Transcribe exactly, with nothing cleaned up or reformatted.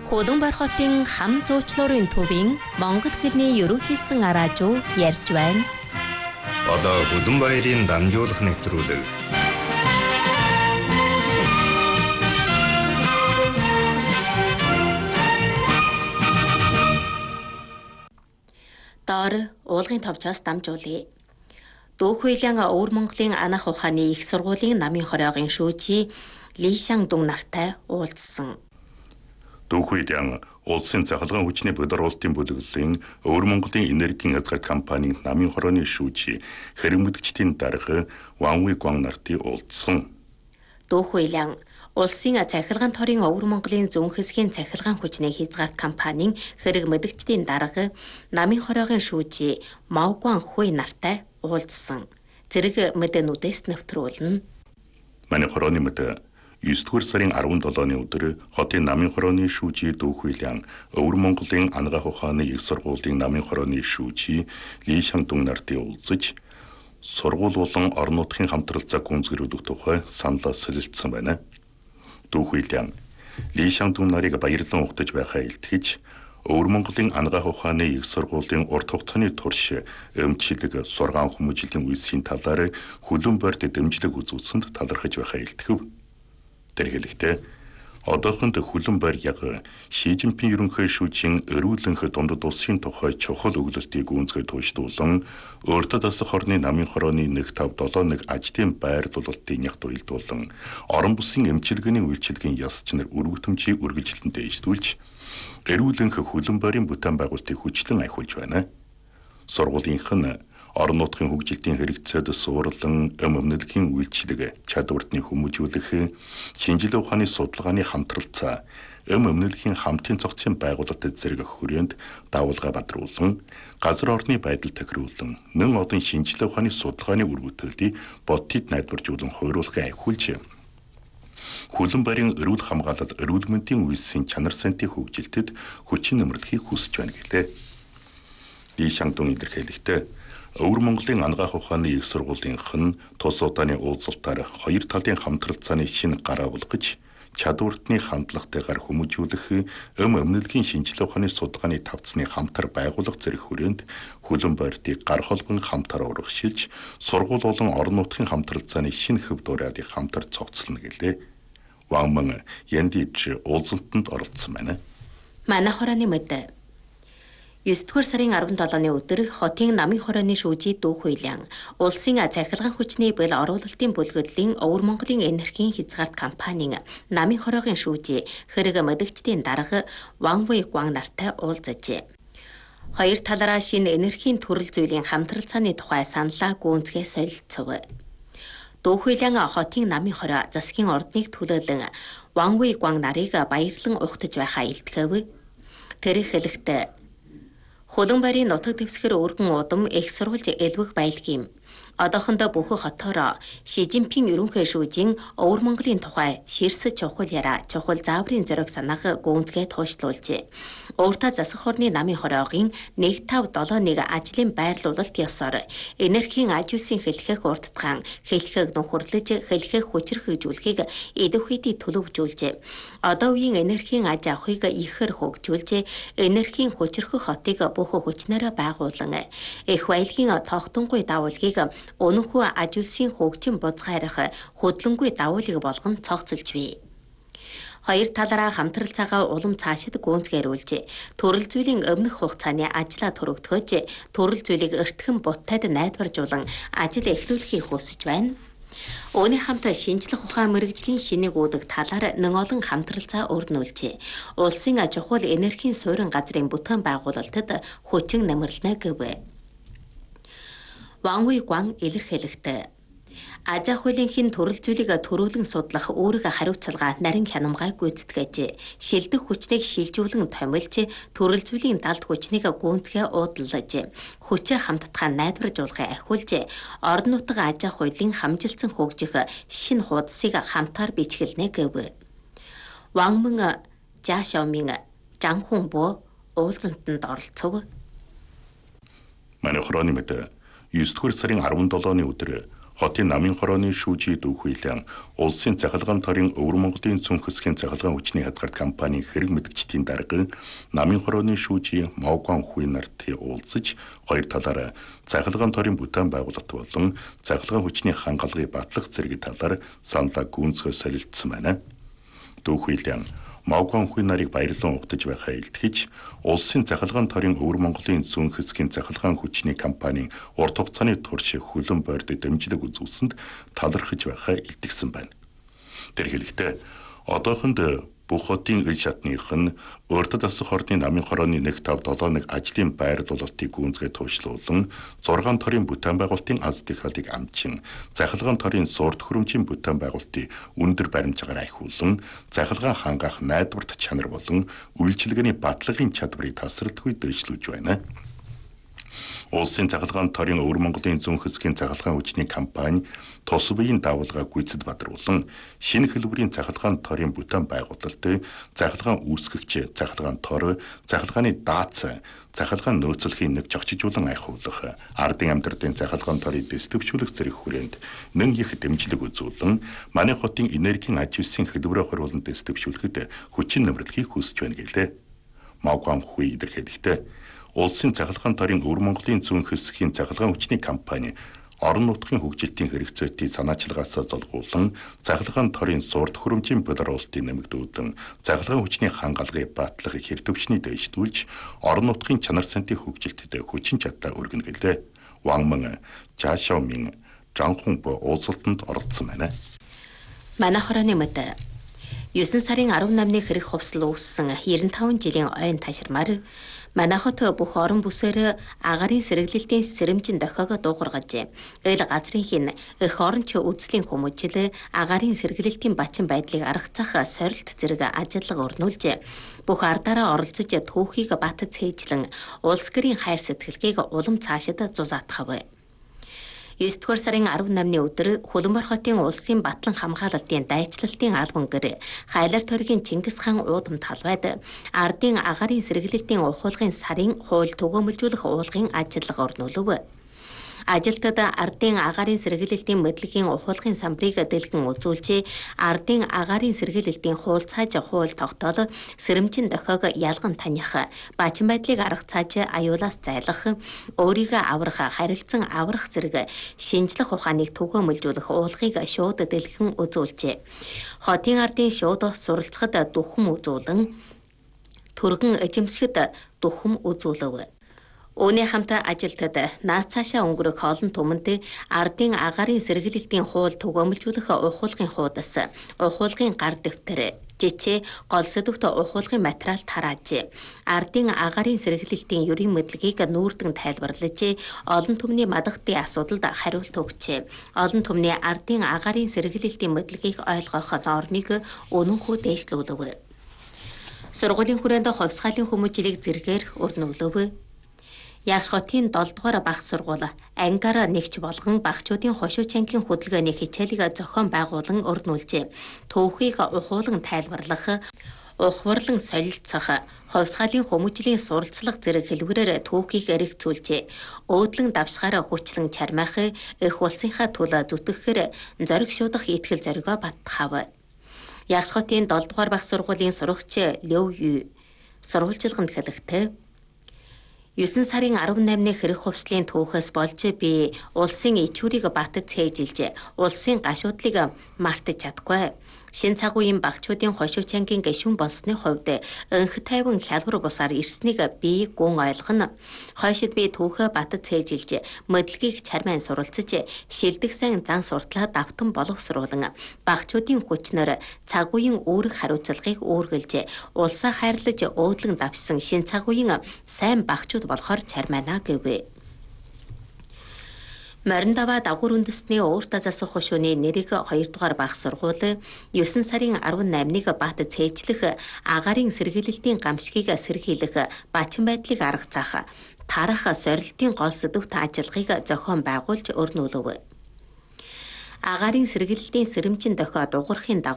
Хуланбар хотын хам зуучлуурын төвийн монгол хэлний ерөнхийсэн араажуу ярьж байна. Одоо Хуланбаярын дамжуулах нэвтрүүлэг. Доор уулгын товчоос дамжуулъя. Дүүхүйлэн Өвөр Монголын анх ухааны их сургуулийн намын хороогийн шүүжий Ли Шандун нартай уулзсан. Дүүхүйлэн улсын цахилгаан хүчний бодоролтын бүлэглэлийн Өвөр Монголын энергийн хязгаар компанийн намын хорооны шүүжий хэрэгмэдэгчдийн дарга Ван Уйгуан нартай уулзсан. Дүүхүйлэн улсын цахилгаан торын Өвөр Монголын зүүн хэсгийн цахилгаан хүчний хязгаар компанийн хэрэгмэдэгчдийн дарга намын хороогийн шүүжий Мау Гуан Хуй нартай уулзсан. Зэрэг мэдэнүүдээс нэвтрүүлнэ. Манай хорооны мэдээ девятдугаар сарын арван долооны өдөр хотын намын хорооны шүүжий Дүүхүйлэн Өвөр Монголын анагаах ухааны их сургуулийн намын хорооны шүүжий Ли Шандун нартай уулзаж сургууль болон орон нутгийн хамтралцаа гүйцэтгэх тухай саналаа солилцсон байна. Дүүхүйлэн Ли Шандун нарыг баярлан угтаж байхаа илтгэж Өвөр Монголын анагаах ухааны их сургуулийн урт хугацааны турш эмчилэг сургаан хүмүүжлийн үйлсийн талаар Хуланбарьд дэмжлэг үзүүлсэнд талархаж байхаа илтгэв. Тэр хэлэхдээ одоохонд Хуланбарь яг Ши Жинпин ерөнхий шүүжийн эрүүлэнх дундад улсын тухай чухал өгүүлэлтийг гүйцэтгэж туушдуулан өөртөө дасах орны намын хорооны нэг тав долоо нэг ажлын байр дулаалтын нягт уялдуулан орон бусын эмчилгээний үйлчилгээний яс чинэр өргөтөмжийг үргэлжлэн дэвшүүлж эрүүлэнх Хуланбарьын бүтээн байгуулалтыг хүчлэн ахиулж байна. Сургуулийнх нь орон нутгийн хөгжилтийн хэрэгцээд суурлан эм өмнөдгийн үйлчлэг чадвартны хүмүүжүүлэх, шинжилгээ ухааны судалгааны хамтралцаа, эм өмнөдгийн хамтын цогцын байгууллагад зэрэг хүрээнд давуулга бадруулан, газар орны байдал тохируулан, нэн одон шинжилгээ ухааны судалгааны үр бүтээлийг бодтод найдваржуулан хойруулахыг ахиулж, Хуланбарьын эрүүл хамгаалалт, эрүүл мэндийн үйлсийн чанар сантын хөгжилтэд хүчин нэмэрлэхийг хүсэж байна гэлээ. Ли Шандун илэрхийлэхдээ Өвөр Монголын анагаах ухааны их сургуулийнх нь тус удааны уулзалтаар хоёр талын хамтралцааны шинэ гараа болгож чадвартны хандлагатайгаар хүмүүжүүлэх эм өмнөдгийн шинжилгээ ухааны судалгааны тавцны хамтар байгуулах зэрэг хүрээнд Хуланбарьдыг гар холбон хамтар урагшилж сургууль болон орон нутгийн хамтралцааны шинэ хөв дуурайдыг хамтар цогцолно гэлээ. Ван Мэн яндивч уулзалтанд оролцсон байна. Манай хорооны мэдээ девятдугаар сарын арван долооны өдөр хотын намын хорооны шүүжий Дүүхүйлэн улсын цахилгаан хүчний бэл оруулалтын бүлэглэлийн Өвөр Монголын энергийн хязгаарт компанийн намын хороогийн шүүжий хэрэг мэдэгчдийн дарга Ван Уйгуан нартай уулзажээ. Хоёр талаараа шинэ энергийн төрөл зүйлийн хамтралцааны тухай саналаа гүйцэтгэх солилцов. Дүүхүйлэн хотын намын хороо засгийн ордныг төлөөлөн Ван Уйгуан нарыг баярлан ухтаж байхаа илтгэв. Тэр хэлэхдээ Хуланбарьын нутаг дэвсгэр өргөн удам их сурвалж элбэх байлгийм. Одоохондоо бүх хотоор Ши Жинпин ерөнхий шүүжийн Өвөр Монголын тухай ширс чухал яриа, чухал зааврын зориг санаах гүйцэтгэх туушлуулжээ. Өөртөө засах орны намын хороогийн нэг тав долоо нэг ажлын байрлуулалт ёсоор энергийн аж үйлсийн хэлхэх урдтгаан, хэлхэг нөхөрлөж, хэлхэх хүчрхэгжүүлэхийг идэвхийдий төлөвжүүлжээ. Одоо үеийн энергийн аж авахыг ихээр хөгжүүлж, энергийн хүчрхэг хотыг бүх хүчнээрээ байгуулан их баялагын тогтонгүй давуулгийг өнөхөө аж үйлсийн хөгжин бузгаарах хөдлөнгүй давуулыг болгон цогцолж бий. Хоёр талаараа хамтралцаагаа улам цаашид гүйцэтгээрүүлж, төрөл зүйлийн өмнөх хугацааны ажлаа төрөгдгөөж, төрөл зүйлийг эртхэн буттайд найдваржуулан ажил эхлүүлэхийг хүсэж байна. Үүний хамт шинжлэх ухаан мэрэгжлийн шинийг уудаг талаар нэн олон хамтралцаа өрнүүлжээ. Улсын чухал энергийн суурин газрын бүтээн байгуулалтад хүчин нэмэрлэнэ гэв. Ван Уйгуан илэрхийлэхдээ аж ахуй хуулийн төрөл зүйлийг төрүүлэн судлах үүрэг хариуцлага нарийн хянамгай гүйцэтгэж, шилдэх хүчнийг шилжүүлэн томилж, төрөл зүйлийн далд хүчнийг гүйцэтгэе уудлаж, хүчээ хамттахаа найдваржуулахыг ахиулж, орон нутгийн аж ахуй хуулийн хамжилсан хөгжих шинэ хуудсыг хамтаар бичгэлнэ гэв. Ван Мэн Жа Шаомин Жан Хунбо уулзалтанд оролцов. Манай хорооны мэдээ девятдугаар сарын арван долооны өдөр хотын намын хорооны шүүжий дүүх хуулиан улсын цахилгаан торын Өвөр Монголын цөм хэсгийн цахилгаан хүчний хязгаарт компанийн хэрэг мэдгчдийн дарга намын хорооны шүүжий Мавган Хуй нарт уулзаж хоёр талаараа цахилгаан торын бүтээн байгуулалт болон цахилгаан хүчний хангалгыг батлах зэрэг талаар саналаа гүнзгий солилцсон байна. Дүүх хуулиан Мавган Хуй нарыг баярлан угтаж байхаа илтгэж улсын цахилгаан торын Өвөр Монголын зүүн хэсгийн цахилгаан хүчний компанийн урт хугацааны турш хүлэн бойрдог дэмжлэг үзүүлсэнд талархаж байхаа илтгэсэн байна. Тэр хэлэхдээ одоохонд бүх хотын ил шатных нь өөртөд асах ордны намын хорооны нэг тав долоо нэг ажлын байр дуулалтыг гүнзгий туушруулан зургаан торын бүтээн байгуулалтын аз техникийг амчин цахилгаан торын сурд хөрөмжийн бүтээн байгуулалтын өндөр баримжаагаар ахиулан цахилгаан хангаах найдварт чанар болон үйлчилгээний батлагын чадварыг тасралтгүй дэвшлүүлж байна. Улсын цахилгаан торын Өвөр Монголын зүүн хэсгийн цахилгаан хүчний компани тус биеийн давалгаа гүйцэд бадруулан шинэ хэлбэрийн цахилгаан торын бүтээн байгуулалт, цахилгаан үүсгэгч, цахилгаан тор, цахилгааны даацай, цахилгаан нөөцлөхийн нэг жогчжуулан айхуулах, ардын амьдралын цахилгаан торыг дэвшүүлэх зэрэг хүрээнд нэн их дэмжлэг үзүүлэн манай хотын энергийн аж үйлсийн хэлбэрээ хориулан дэвшүүлэхэд хүчин нэмэрлэхийг хүсэж байна гэлээ. Мавган Хуй илэрхийлэхдээ улсын цахилгаан торын Өвөр Монголын зүүн хэсгийн цахилгаан хүчний компани орон нутгийн хөгжилтийн хэрэгцээтэй санаачлагаас золгуулан цахилгаан торын сурд хөрөмжийн бодлуулалтын нэмэгдүүлэн цахилгаан хүчний хангалгыг батлах хэр төвчний дэвшүүлж орон нутгийн чанар сантын хөгжилтэд хүчин чадлаа өргөнө гэлээ. Вангман Жашаомин Жанхунбо уулзалтанд оролцсон байна. Манай хорооны мэд девять сарын арваннамны хэрэг хувьсал үүссэн девяносто таван жилийн ойн таширмаар манай хот бүх орон бүсээр агарын сэргэлэлтийн сэрэмжин дохиог дуугаргаж, ил газрын эх оронч үзлийн хүмүүжил агарын сэргэлэлтийн бачин байдлыг аргацах сорилт зэрэг ажиллага өрнүүлж, бүх ардаараа оролцож түүхийг бат цээжлэн улс гэрийн хайр сэтгэлгээг улам цаашид зузаатгав. девять сарын арваннамны өдөр Хөлбөмбөр хотын улсын батлан хамгаалалтын дайчлалтын албан гэр Хайлар тойргийн Чингис хаан уудам талбайд ардын агарын сэргэлэлтийн ухуулгын сарын хууль түгээмэлжүүлэх уулгын ажиллага орнуулв. Ажилтад ардын агарын сэргэлэлтийн мэдлэгийн ухуулгын самбарыг дэлгэн үзүүлж, ардын агарын сэргэлэлтийн хууль цааж хууль тогтоол сэрэмжин дохиог ялган таних, бачин байдлыг арга цааж аюулаас зайлах, өөрийгөө аврах, харилцан аврах зэрэг шинжлэх ухааныг түгээмэлжүүлэх уулгыг шууд дэлгэн үзүүлжээ. Хотын ардын шууд суралцахад дүрхэм үзүүлэн, түргэн эжимсэхэд дүрхэм үзүүлв. Үүний хамт ажилтад наад цаашаа өнгөрөх олон түмэнд ардын агарын сэргэлэлтийн хууль түгээмэлжүүлэх ухуулгын хуудас, ухуулгын гар дэвтэр, жичээ, гол сэдвт ухуулгын материал тарааж, ардын агарын сэргэлэлтийн ерийн мэдлэгийг нүүрдэн тайлбарлаж, олон түмний мадагдсан асуудалд хариулт өгчээ. Олон түмний ардын агарын сэргэлэлтийн мэдлэгийг ойлгох нормыг өнөнхөө дээшлүүлв. Сургуулийн хүрээнд хувьсгалын хүмүүжлийг зэргээр өрнүүлв. Ягш хотын долоо дугаар бага сургууль ангиар нэгч болгон багчуудын хошууч ангийн хөдөлгөөний хичээлийг зохион байгуулан өрнүүлжээ. Түүхийг ухуулан тайлбарлах, ухварлан солилцох, хувьсгалын хүмүүжлийн суралцлага зэрэг хэлбэрээр түүхийг эргэцүүлжээ. Өөдлөн давшгаар хүчлэн чармайх, эх улсынхаа тул зүтгэхээр зориг шуудах итгэл зоригоо баттгав. Ягш хотын долоо дугаар бага сургуулийн сурагч Лёв Ю сурвалжилганд хэлэхдээ девять сарын арваннамны хэрэг хувьслын түүхээс болж би улсын ичүүрийг батд цээжилж, улсын гашуудлыг мартаж чадахгүй. Шин цагуугийн багчуудын хошууч ангийн гишүүн болсны хувьд өнх тайван хялбар бусаар ирснийг би гүн ойлгоно. Хойшид би түүхээ батд цээжилж, мэдлэгийг чармайн суралцаж, шилдэг сайн зан суртлаа давтан боловсруулан, багчуудын хүчнээр цагуугийн үүрэг хариуцлагыг үүргэлж, улсаа хайрлаж өөдлөн давшсан шин цагуугийн сайн багчууд болохоор чармайна гэв. Мориндава дагуур үндэстний өөртөө засах хошууны нэрийг хоёр дугаар бага сургууль девять сарын арваннамныг бат цээжлэх, агарын сэргэлэлтийн гамшигыг сэргийлэх, бачин байдлыг арга заах, тарах сорилтын гол сэдвт ажиллагыг зохион байгуулж өрнүүлв. Агарын сэргэлэлтийн сэрэмжин дохио дугуурхын